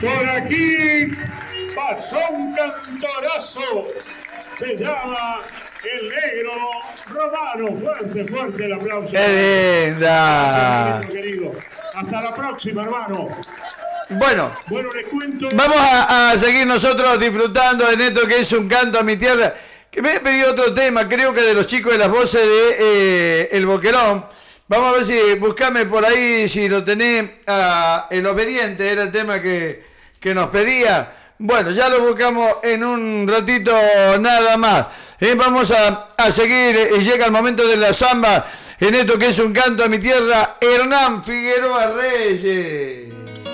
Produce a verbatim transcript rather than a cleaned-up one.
Por aquí pasó un cantorazo. Se llama el negro Romano. Fuerte, fuerte el aplauso. ¡Qué linda! Gracias, querido. Hasta la próxima, hermano. Bueno, bueno les cuento. Vamos a, a seguir nosotros disfrutando en esto que es un canto a mi tierra. Que me he pedido otro tema, creo que de los chicos de las voces de eh, El Boquerón. Vamos a ver si, buscame por ahí si lo tenés. Uh, El Obediente era el tema que, que nos pedía. Bueno, ya lo buscamos en un ratito nada más. Eh, vamos a, a seguir, eh, llega el momento de la samba en esto que es un canto a mi tierra. Hernán Figueroa Reyes.